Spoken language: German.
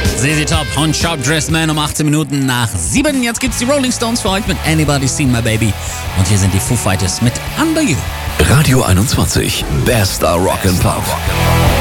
ZZ Top und Sharp Dressed Man um 18 Minuten nach 7. Jetzt gibt's die Rolling Stones für euch mit Anybody's Seen My Baby. Und hier sind die Foo Fighters mit Under You. Radio 21, bester Rock and Pop.